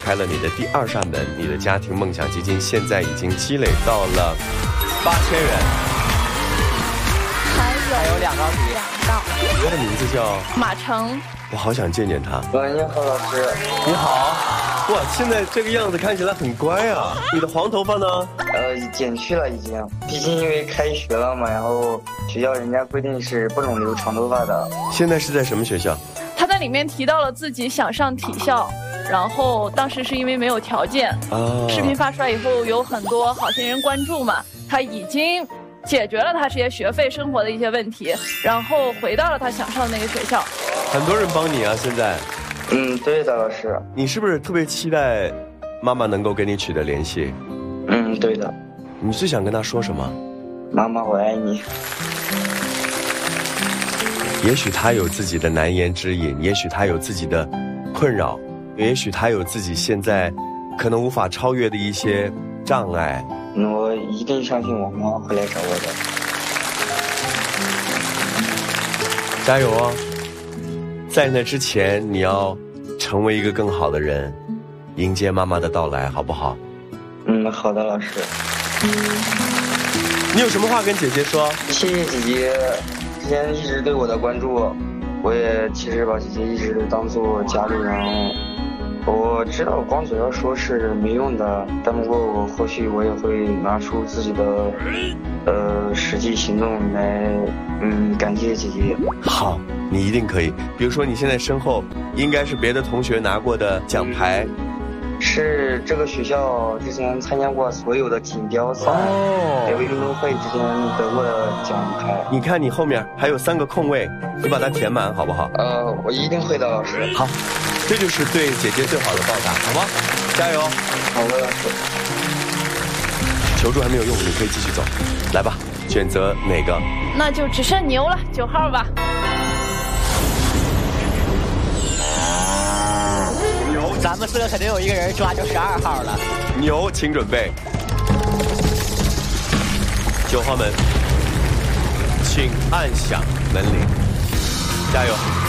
开了你的第2扇门，你的家庭梦想基金现在已经积累到了8000元， 还有2道题。 他的名字叫马成， 我好想见见他。 你好，老师。 你好。哇，现在这个样子看起来很乖啊。你的黄头发呢？ 剪去了已经，毕竟因为开学了嘛，然后学校人家规定是不能留长头发的。 现在是在什么学校？ 他在里面提到了自己想上体校，然后当时是因为没有条件。视频发出来以后，有很多好心人关注嘛，他已经解决了他这些学费生活的一些问题，然后回到了他想上的那个学校。 很多人帮你啊，现在。 对的，老师。 你是不是特别期待妈妈能够跟你取得联系？ 对的。 你最想跟她说什么？ 妈妈，我爱你。 也许她有自己的难言之隐，也许她有自己的困扰，也许她有自己现在可能无法超越的一些障碍。 我一定相信我妈会来找我的。加油哦！在那之前，你要成为一个更好的人，迎接妈妈的到来，好不好？ 好的，老师。 你有什么话跟姐姐说？ 谢谢姐姐之前一直对我的关注，我也其实把姐姐一直当做家里人。我知道光嘴要说是没用的，但不过我或许我也会拿出自己的实际行动来感谢姐姐。 好，你一定可以。比如说你现在身后应该是别的同学拿过的奖牌， 是这个学校之前参加过所有的锦标赛，还有运动会之前得过的奖牌。 你看你后面还有3个空位，你把它填满好不好？ 我一定会的，老师。 好，这就是对姐姐最好的报答，好吗？加油！ 好的，老师。 求助还没有用，你可以继续走。来吧，选择哪个？ 那就只剩牛了，9号吧。 牛， 咱们4个肯定有一个人抓就12号了。 牛，请准备。9号门，请按响门铃，加油！